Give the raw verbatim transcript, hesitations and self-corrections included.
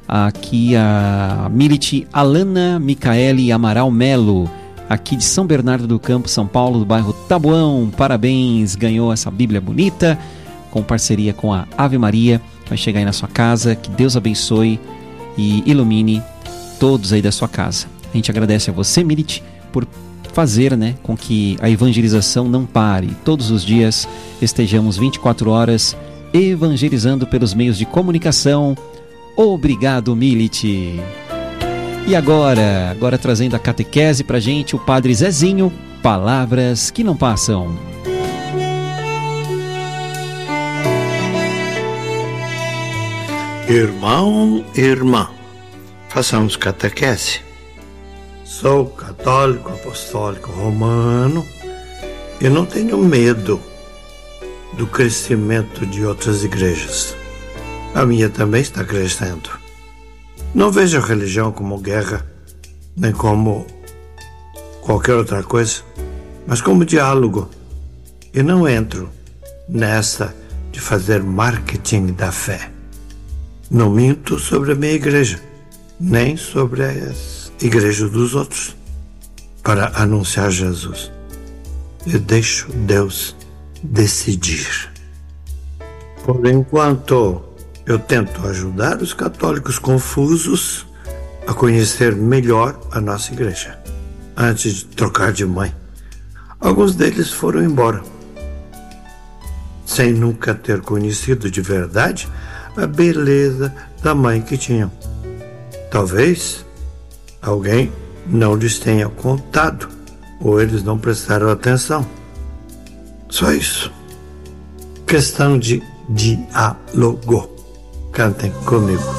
Aqui a Milit Alana Micaele Amaral Melo, aqui de São Bernardo do Campo, São Paulo, do bairro Taboão. Parabéns, ganhou essa Bíblia bonita, com parceria com a Ave Maria. Vai chegar aí na sua casa, que Deus abençoe e ilumine todos aí da sua casa. A gente agradece a você, Milit, por fazer, né, com que a evangelização não pare. Todos os dias estejamos vinte e quatro horas evangelizando pelos meios de comunicação. Obrigado, Milit. E agora, agora trazendo a catequese pra gente, o Padre Zezinho, palavras que não passam. Irmão e irmã, façamos catequese. Sou católico apostólico romano e não tenho medo do crescimento de outras igrejas. A minha também está crescendo. Não vejo a religião como guerra, nem como qualquer outra coisa, mas como diálogo. E não entro nessa de fazer marketing da fé. Não minto sobre a minha igreja, nem sobre as igrejas dos outros, para anunciar Jesus. Eu deixo Deus decidir. Por enquanto, eu tento ajudar os católicos confusos a conhecer melhor a nossa igreja, antes de trocar de mãe. Alguns deles foram embora, sem nunca ter conhecido de verdade a beleza da mãe que tinham. Talvez alguém não lhes tenha contado, ou eles não prestaram atenção. Só isso. Questão de diálogo. Cantem comigo.